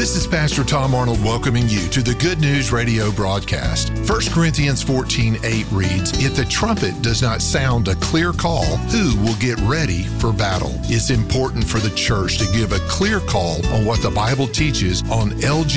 This is Pastor Tom Arnold welcoming you to the Good News Radio broadcast. 1 Corinthians 14:8 reads, "If the trumpet does not sound a clear call, who will get ready for battle?" It's important for the church to give a clear call on what the Bible teaches on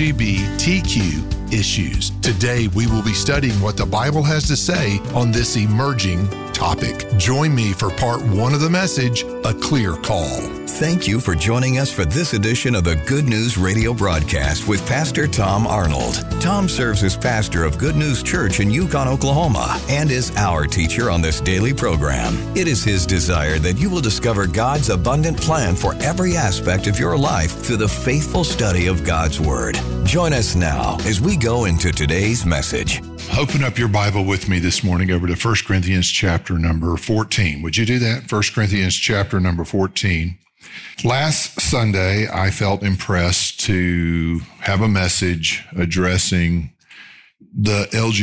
LGBTQ issues. Today, we will be studying what the Bible has to say on this emerging topic. Join me for part one of the message, A Clear Call. Thank you for joining us for this edition of the Good News Radio broadcast with Pastor Tom Arnold. Tom serves as pastor of Good News Church in Yukon, Oklahoma, and is our teacher on this daily program. It is his desire that you will discover God's abundant plan for every aspect of your life through the faithful study of God's Word. Join us now as we go into today's message. Open up your Bible with me this morning over to 1 Corinthians chapter number 14. Would you do that? 1 Corinthians chapter number 14. Last Sunday, I felt impressed to have a message addressing the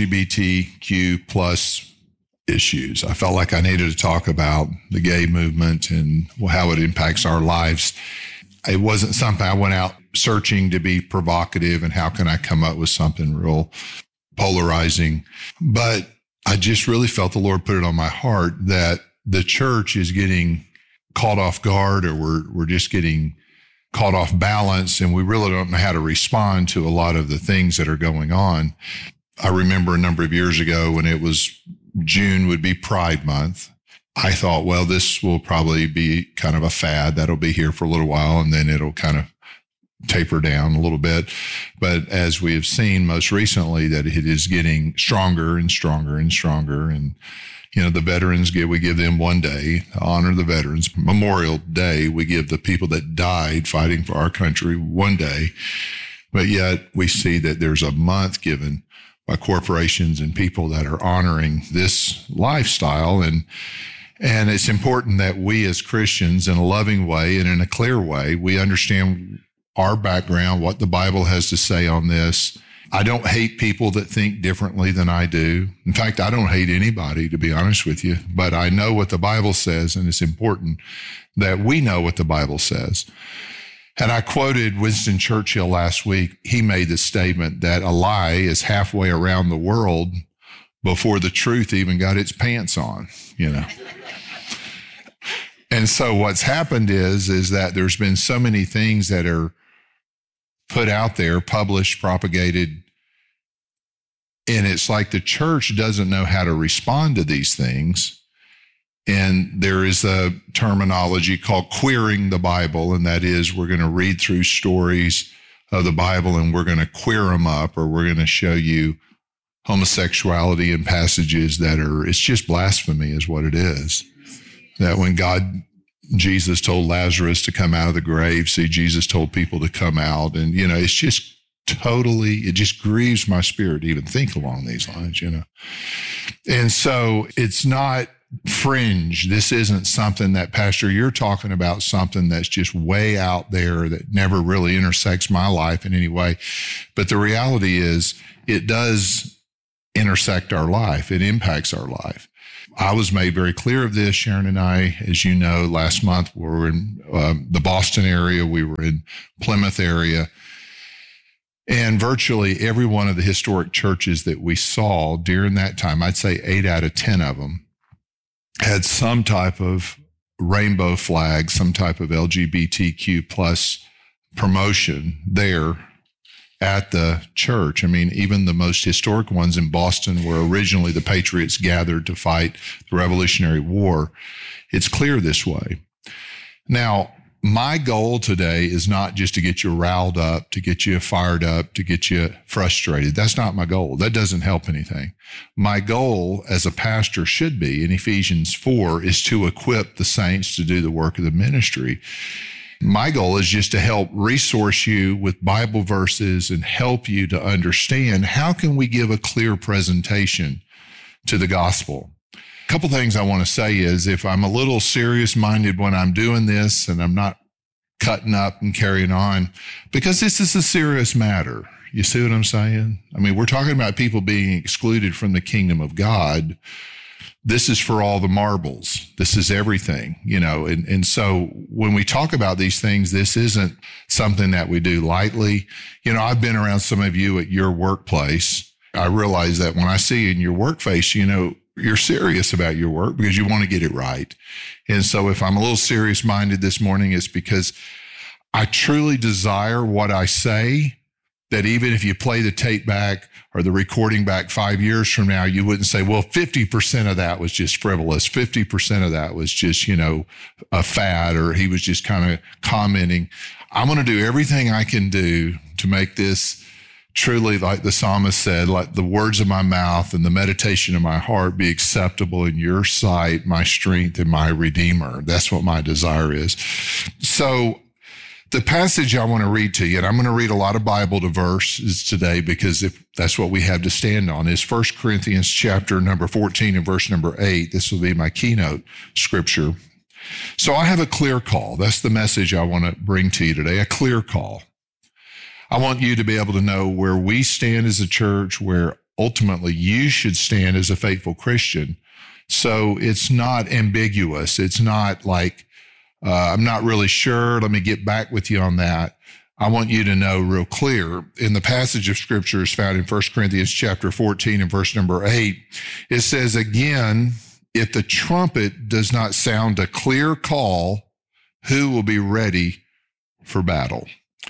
LGBTQ plus issues. I felt like I needed to talk about the gay movement and how it impacts our lives. It wasn't something I went out searching to be provocative and how can I come up with something real polarizing. But I just really felt the Lord put it on my heart that the church is getting caught off guard, or we're just getting caught off balance, and we really don't know how to respond to a lot of the things that are going on. I remember a number of years ago when it was June would be Pride Month. I thought, well, this will probably be kind of a fad that'll be here for a little while, and then it'll kind of taper down a little bit. But as we have seen most recently, that it is getting stronger and stronger and stronger. And, you know, the veterans we give them one day to honor the veterans. Memorial Day, we give the people that died fighting for our country one day. But yet we see that there's a month given by corporations and people that are honoring this lifestyle. And it's important that we as Christians, in a loving way and in a clear way, we understand our background, what the Bible has to say on this. I don't hate people that think differently than I do. In fact, I don't hate anybody, to be honest with you, but I know what the Bible says, and it's important that we know what the Bible says. And I quoted Winston Churchill last week. He made the statement that a lie is halfway around the world before the truth even got its pants on, you know. And so what's happened is that there's been so many things that are put out there, published, propagated, and it's like the church doesn't know how to respond to these things. And there is a terminology called queering the Bible, and that is we're going to read through stories of the Bible and we're going to queer them up, or we're going to show you homosexuality in passages that it's just blasphemy is what it is. That when Jesus told Lazarus to come out of the grave, Jesus told people to come out. And, you know, it's just it just grieves my spirit to even think along these lines, you know. And so it's not fringe. This isn't something that, Pastor, you're talking about something that's just way out there that never really intersects my life in any way. But the reality is it does intersect our life. It impacts our life. I was made very clear of this. Sharon and I, as you know, last month we were in the Boston area. We were in Plymouth area. And virtually every one of the historic churches that we saw during that time, I'd say 8 out of 10 of them, had some type of rainbow flag, some type of LGBTQ plus promotion there at the church. I mean, even the most historic ones in Boston, where originally the Patriots gathered to fight the Revolutionary War, it's clear this way. Now, my goal today is not just to get you riled up, to get you fired up, to get you frustrated. That's not my goal. That doesn't help anything. My goal as a pastor should be, in Ephesians 4, is to equip the saints to do the work of the ministry. My goal is just to help resource you with Bible verses and help you to understand how can we give a clear presentation to the gospel. A couple things I want to say is if I'm a little serious-minded when I'm doing this and I'm not cutting up and carrying on, because this is a serious matter. You see what I'm saying? I mean, we're talking about people being excluded from the kingdom of God. this is for all the marbles. This is everything, and so when we talk about these things, this isn't something that we do lightly. I've been around some of you at your workplace. I realize that when I see in your work face, you're serious about your work because you want to get it right. And so if I'm a little serious minded this morning, it's because I truly desire what I say, that even if you play the tape back or the recording back 5 years from now, you wouldn't say, well, 50% of that was just frivolous. 50% of that was just, a fad, or he was just kind of commenting. I'm going to do everything I can do to make this truly, like the psalmist said, let the words of my mouth and the meditation of my heart be acceptable in your sight, my strength and my redeemer. That's what my desire is. So the passage I want to read to you, and I'm going to read a lot of Bible to verses today because if that's what we have to stand on, is 1 Corinthians chapter number 14 and verse number 8. This will be my keynote scripture. So I have a clear call. That's the message I want to bring to you today, a clear call. I want you to be able to know where we stand as a church, where ultimately you should stand as a faithful Christian. So it's not ambiguous. It's not like, I'm not really sure. Let me get back with you on that. I want you to know real clear. In the passage of scripture is found in 1 Corinthians chapter 14 and verse number 8. It says, again, if the trumpet does not sound a clear call, who will be ready for battle?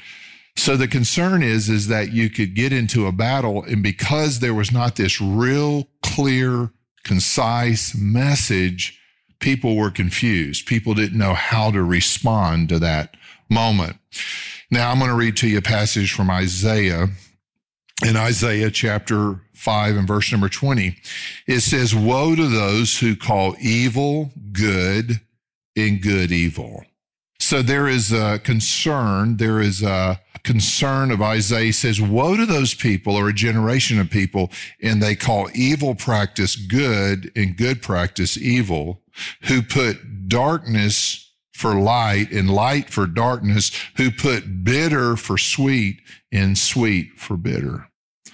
So the concern is that you could get into a battle, and because there was not this real clear, concise message, people were confused. People didn't know how to respond to that moment. Now I'm going to read to you a passage from Isaiah. In Isaiah chapter 5 and verse number 20, it says, woe to those who call evil good and good evil. So there is a concern. There is a concern of Isaiah. Says, woe to those people, or a generation of people, and they call evil practice good and good practice evil, who put darkness for light and light for darkness, who put bitter for sweet and sweet for bitter.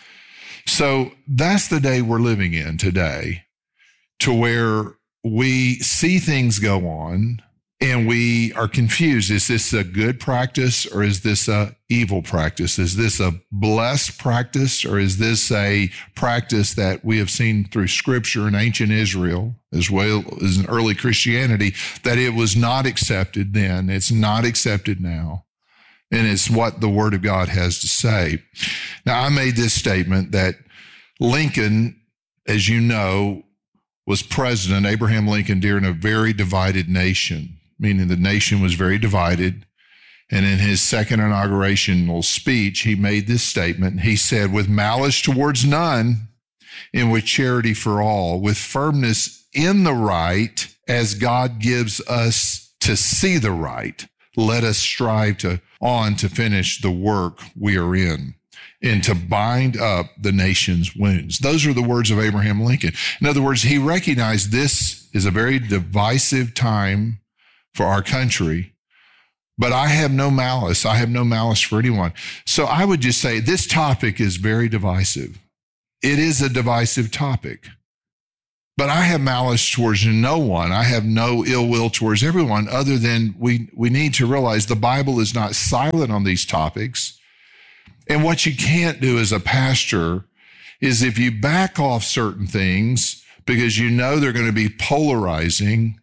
So that's the day we're living in today, to where we see things go on and we are confused. Is this a good practice, or is this a evil practice? Is this a blessed practice, or is this a practice that we have seen through scripture in ancient Israel as well as in early Christianity, that it was not accepted then, it's not accepted now, and it's what the Word of God has to say. Now, I made this statement that Lincoln, as you know, was president, Abraham Lincoln, during a very divided nation, meaning the nation was very divided. And in his second inaugurational speech, he made this statement. He said, with malice towards none, and with charity for all, with firmness in the right, as God gives us to see the right, let us strive on to finish the work we are in, and to bind up the nation's wounds. Those are the words of Abraham Lincoln. In other words, he recognized this is a very divisive time for our country, but I have no malice. I have no malice for anyone. So I would just say this topic is very divisive. It is a divisive topic, but I have malice towards no one. I have no ill will towards everyone, other than we need to realize the Bible is not silent on these topics. And what you can't do as a pastor is, if you back off certain things because you know they're going to be polarizing,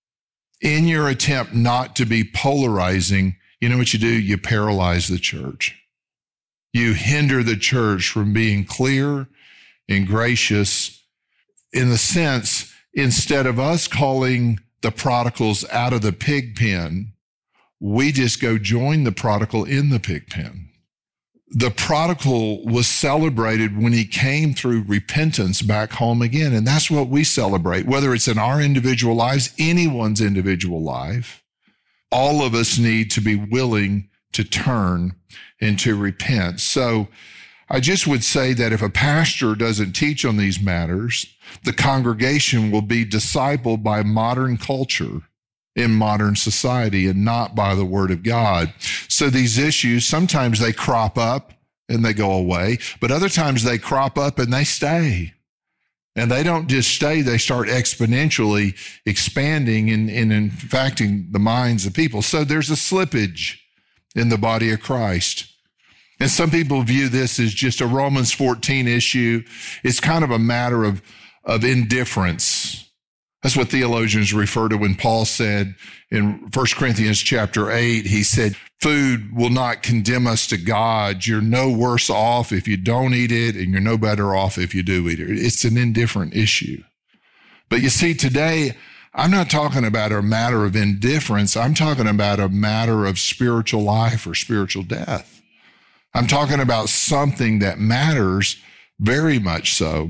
in your attempt not to be polarizing, you know what you do? You paralyze the church. You hinder the church from being clear and gracious, in the sense, instead of us calling the prodigals out of the pig pen, we just go join the prodigal in the pig pen. The prodigal was celebrated when he came through repentance back home again. And that's what we celebrate, whether it's in our individual lives, anyone's individual life. All of us need to be willing to turn and to repent. So I just would say that if a pastor doesn't teach on these matters, the congregation will be discipled by modern culture in modern society and not by the Word of God. So these issues, sometimes they crop up and they go away, but other times they crop up and they stay. And they don't just stay, they start exponentially expanding and impacting the minds of people. So there's a slippage in the body of Christ. And some people view this as just a Romans 14 issue. It's kind of a matter of indifference. That's what theologians refer to when Paul said in 1 Corinthians chapter 8, he said, food will not condemn us to God. You're no worse off if you don't eat it, and you're no better off if you do eat it. It's an indifferent issue. But you see, today, I'm not talking about a matter of indifference. I'm talking about a matter of spiritual life or spiritual death. I'm talking about something that matters very much so.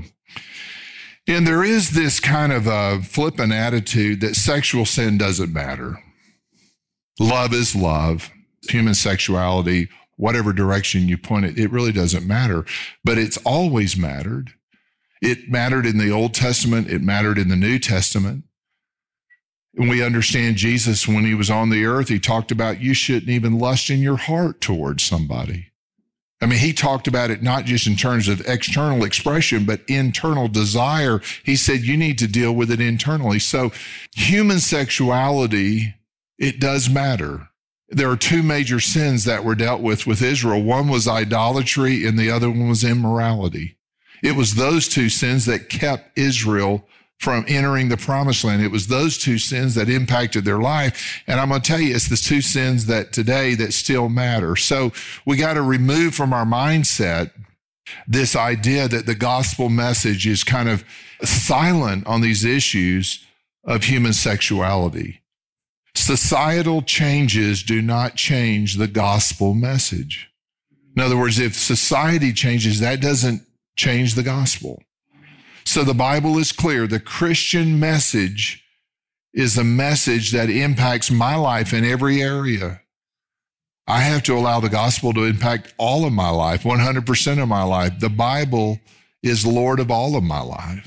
And there is this kind of a flippant attitude that sexual sin doesn't matter. Love is love. Human sexuality, whatever direction you point it, it really doesn't matter. But it's always mattered. It mattered in the Old Testament. It mattered in the New Testament. And we understand Jesus, when he was on the earth, he talked about you shouldn't even lust in your heart towards somebody. I mean, he talked about it not just in terms of external expression, but internal desire. He said you need to deal with it internally. So human sexuality, it does matter. There are two major sins that were dealt with Israel. One was idolatry and the other one was immorality. It was those two sins that kept Israel from entering the promised land. It was those two sins that impacted their life. And I'm going to tell you, it's the two sins that today that still matter. So we got to remove from our mindset this idea that the gospel message is kind of silent on these issues of human sexuality. Societal changes do not change the gospel message. In other words, if society changes, that doesn't change the gospel. So the Bible is clear. The Christian message is a message that impacts my life in every area. I have to allow the gospel to impact all of my life, 100% of my life. The Bible is Lord of all of my life.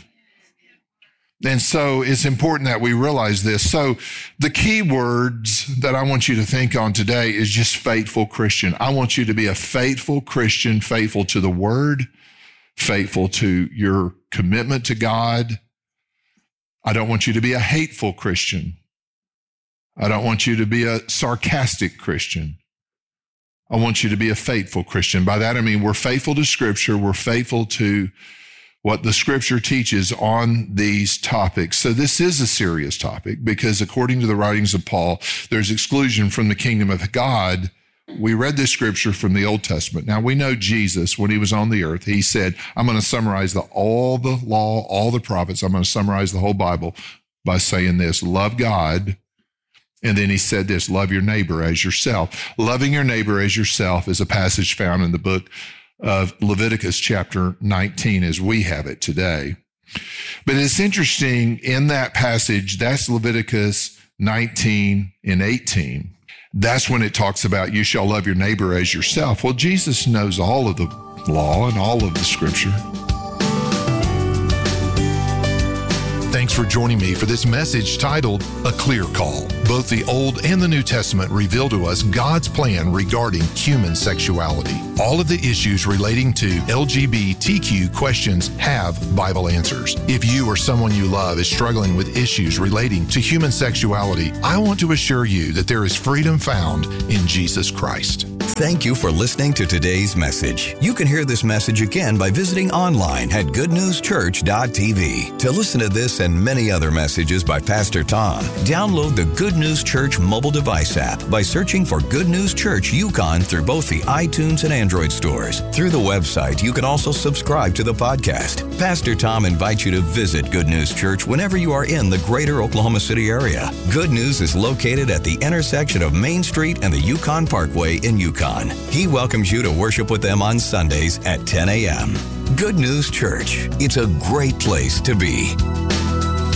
And so it's important that we realize this. So the key words that I want you to think on today is just faithful Christian. I want you to be a faithful Christian, faithful to the word, faithful to your commitment to God. I don't want you to be a hateful Christian. I don't want you to be a sarcastic Christian. I want you to be a faithful Christian. By that, I mean we're faithful to Scripture. We're faithful to what the Scripture teaches on these topics. So this is a serious topic because according to the writings of Paul, there's exclusion from the kingdom of God. We read this scripture from the Old Testament. Now, we know Jesus, when he was on the earth, he said, I'm going to summarize all the law, all the prophets. I'm going to summarize the whole Bible by saying this, love God. And then he said this, love your neighbor as yourself. Loving your neighbor as yourself is a passage found in the book of Leviticus chapter 19 as we have it today. But it's interesting in that passage, that's Leviticus 19 and 18. That's when it talks about you shall love your neighbor as yourself. Well, Jesus knows all of the law and all of the Scripture. Thanks for joining me for this message titled A Clear Call. Both the Old and the New Testament reveal to us God's plan regarding human sexuality. All of the issues relating to LGBTQ questions have Bible answers. If you or someone you love is struggling with issues relating to human sexuality, I want to assure you that there is freedom found in Jesus Christ. Thank you for listening to today's message. You can hear this message again by visiting online at goodnewschurch.tv. To listen to this and many other messages by Pastor Tom, download the Good News Church mobile device app by searching for Good News Church Yukon through both the iTunes and Android stores. Through the website, you can also subscribe to the podcast. Pastor Tom invites you to visit Good News Church whenever you are in the greater Oklahoma City area. Good News is located at the intersection of Main Street and the Yukon Parkway in Yukon. He welcomes you to worship with them on Sundays at 10 a.m. Good News Church. It's a great place to be.